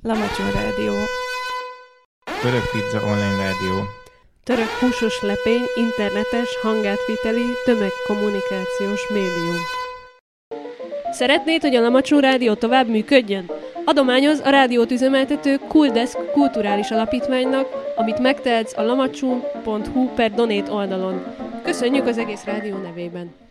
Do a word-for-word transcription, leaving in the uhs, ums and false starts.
Lamacsó Rádió. Török Pizza Online Rádió. Török húsos lepény, internetes, hangátviteli, tömegkommunikációs médium. Szeretnéd, hogy a Lamacsó Rádió tovább működjön? Adományoz a rádiót üzemeltető Cooldesk kulturális alapítványnak, amit megtehetsz a lamacsó pont hu per donate oldalon. Köszönjük az egész rádió nevében!